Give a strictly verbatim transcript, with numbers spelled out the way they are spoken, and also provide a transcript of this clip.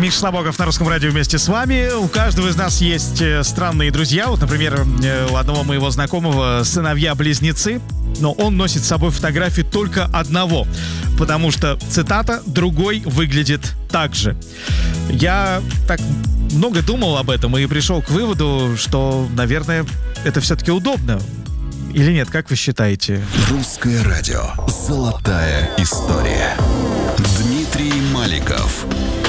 Миша Слабоков на Русском радио вместе с вами. У каждого из нас есть странные друзья. Вот, например, у одного моего знакомого сыновья-близнецы, но он носит с собой фотографии только одного, потому что, цитата, «другой выглядит так же». Я так много думал об этом и пришел к выводу, что, наверное, это все-таки удобно. Или нет, как вы считаете? Русское радио. Золотая история. Дмитрий Маликов.